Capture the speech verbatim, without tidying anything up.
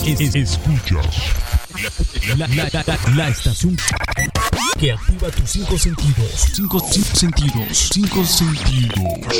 Es- es- Escuchas la, la- la- la- la estación que activa tus cinco sentidos. Cinco, cinco sentidos. Cinco sentidos.